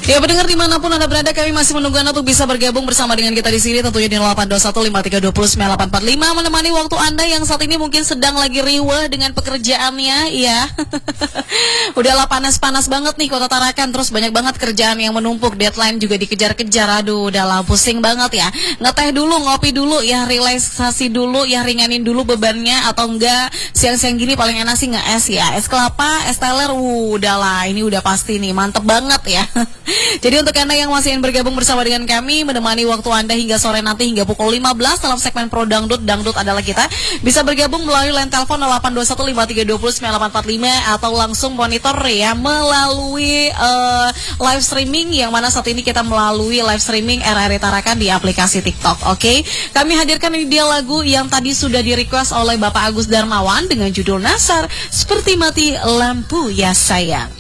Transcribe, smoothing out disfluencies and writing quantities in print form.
Ya pendengar dimanapun Anda berada, kami masih menunggu Anda untuk bisa bergabung bersama dengan kita di sini, tentunya di 082153209845, menemani waktu Anda yang saat ini mungkin sedang lagi riweh dengan pekerjaannya, ya. Udahlah panas-panas banget nih Kota Tarakan, terus banyak banget kerjaan yang menumpuk, deadline juga dikejar-kejar, aduh udahlah pusing banget ya. Ngeteh dulu, ngopi dulu ya, relaksasi dulu ya, ringanin dulu bebannya, atau enggak siang-siang gini paling enak sih nge-es ya, es kelapa, es teler, udahlah ini udah pasti nih, mantep banget ya. Jadi untuk Anda yang masih ingin bergabung bersama dengan kami, menemani waktu Anda hingga sore nanti hingga pukul 15 dalam segmen Pro Dangdut, Dangdut adalah kita, bisa bergabung melalui line telepon 082153209845 atau langsung monitor ya melalui live streaming, yang mana saat ini kita melalui live streaming RRI Tarakan di aplikasi TikTok. Oke, kami hadirkan ini dia lagu yang tadi sudah di request oleh Bapak Agus Darmawan dengan judul Nasar, Seperti Mati Lampu Ya Sayang.